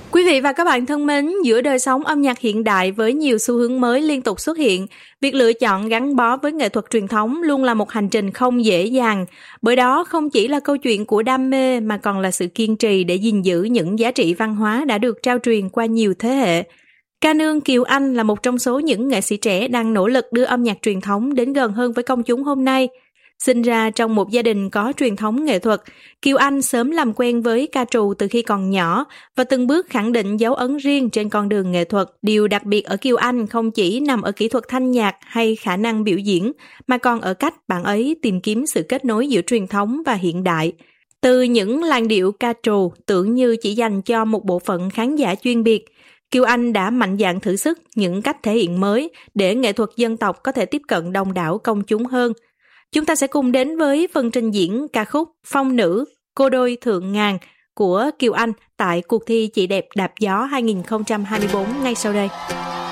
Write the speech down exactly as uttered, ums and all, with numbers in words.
Quý vị và các bạn thân mến, giữa đời sống âm nhạc hiện đại với nhiều xu hướng mới liên tục xuất hiện, việc lựa chọn gắn bó với nghệ thuật truyền thống luôn là một hành trình không dễ dàng. Bởi đó không chỉ là câu chuyện của đam mê mà còn là sự kiên trì để gìn giữ những giá trị văn hóa đã được trao truyền qua nhiều thế hệ. Ca nương Kiều Anh là một trong số những nghệ sĩ trẻ đang nỗ lực đưa âm nhạc truyền thống đến gần hơn với công chúng hôm nay. Sinh ra trong một gia đình có truyền thống nghệ thuật, Kiều Anh sớm làm quen với ca trù từ khi còn nhỏ và từng bước khẳng định dấu ấn riêng trên con đường nghệ thuật. Điều đặc biệt ở Kiều Anh không chỉ nằm ở kỹ thuật thanh nhạc hay khả năng biểu diễn, mà còn ở cách bạn ấy tìm kiếm sự kết nối giữa truyền thống và hiện đại. Từ những làn điệu ca trù tưởng như chỉ dành cho một bộ phận khán giả chuyên biệt, Kiều Anh đã mạnh dạn thử sức những cách thể hiện mới để nghệ thuật dân tộc có thể tiếp cận đông đảo công chúng hơn. Chúng ta sẽ cùng đến với phần trình diễn ca khúc Phong Nữ, Cô Đôi Thượng Ngàn của Kiều Anh tại cuộc thi Chị Đẹp Đạp Gió hai không hai tư ngay sau đây.